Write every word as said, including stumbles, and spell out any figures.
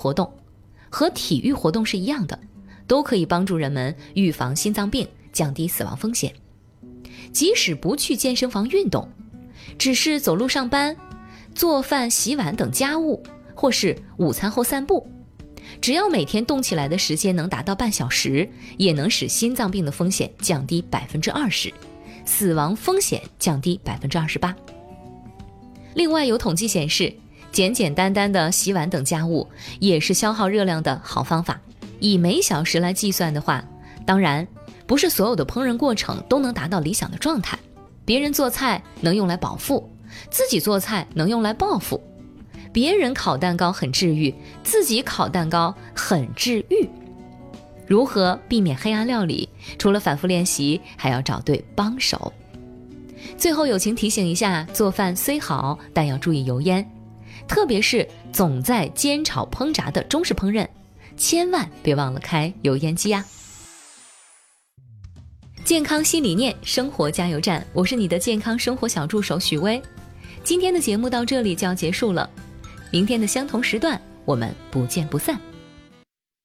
活动，和体育活动是一样的，都可以帮助人们预防心脏病，降低死亡风险。即使不去健身房运动，只是走路上班、做饭、洗碗等家务，或是午餐后散步，只要每天动起来的时间能达到半小时，也能使心脏病的风险降低百分之二十，死亡风险降低百分之二十八。另外有统计显示，简简单单的洗碗等家务也是消耗热量的好方法。以每小时来计算的话，当然不是所有的烹饪过程都能达到理想的状态，别人做菜能用来饱腹，自己做菜能用来报复。别人烤蛋糕很治愈，自己烤蛋糕很治愈。如何避免黑暗料理？除了反复练习，还要找对帮手。最后友情提醒一下，做饭虽好，但要注意油烟，特别是总在煎炒烹炸的中式烹饪，千万别忘了开油烟机啊。健康新理念，生活加油站，我是你的健康生活小助手许巍。今天的节目到这里就要结束了，明天的相同时段我们不见不散。